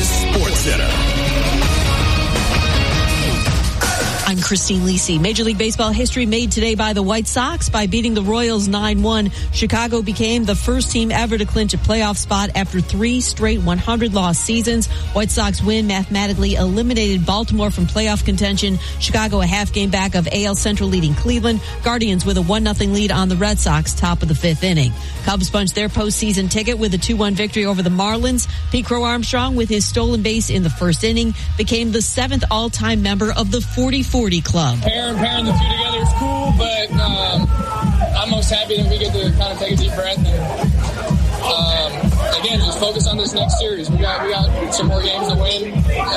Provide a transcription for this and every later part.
is SportsCenter. I'm Christine Lisi. Major League Baseball history made today by the White Sox by beating the Royals 9-1. Chicago became the first team ever to clinch a playoff spot after 3 straight 100-loss seasons. White Sox win mathematically eliminated Baltimore from playoff contention. Chicago a half game back of AL Central leading Cleveland. Guardians with a 1-0 lead on the Red Sox, top of the 5th inning. Cubs punched their postseason ticket with a 2-1 victory over the Marlins. Pete Crow Armstrong, with his stolen base in the first inning, became the 7th all-time member of the 40-40 Club. Pairing the two together is cool, but I'm most happy that we get to kind of take a deep breath and again just focus on this next series. We got some more games to win,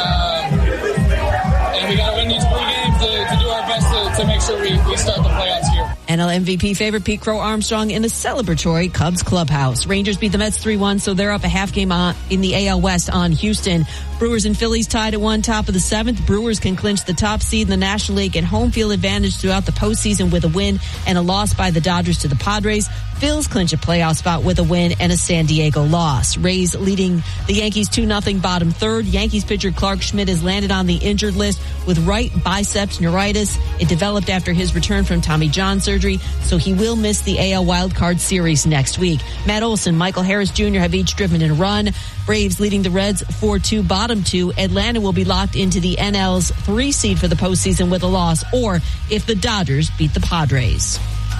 and we got to win these 3 games to do our best to make sure we start the playoffs here. NL MVP favorite Pete Crow Armstrong in a celebratory Cubs clubhouse. Rangers beat the Mets 3-1, so they're up a half game in the AL West on Houston. Brewers and Phillies tied at 1, top of the 7th. Brewers can clinch the top seed in the National League and home field advantage throughout the postseason with a win and a loss by the Dodgers to the Padres. Phils clinch a playoff spot with a win and a San Diego loss. Rays leading the Yankees 2-0 bottom 3rd. Yankees pitcher Clark Schmidt has landed on the injured list with right biceps neuritis. It developed after his return from Tommy John surgery, so he will miss the AL wildcard series next week. Matt Olson, Michael Harris Jr. have each driven in a run. Braves leading the Reds 4-2 bottom 2. Atlanta will be locked into the NL's 3 seed for the postseason with a loss, or if the Dodgers beat the Padres.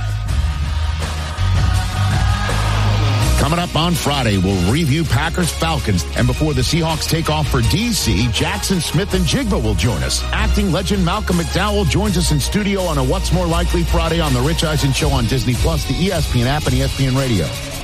Coming up on Friday, we'll review Packers-Falcons. And before the Seahawks take off for D.C., Jackson Smith and Jigba will join us. Acting legend Malcolm McDowell joins us in studio on a What's More Likely Friday on The Rich Eisen Show on Disney+, the ESPN app, and ESPN Radio.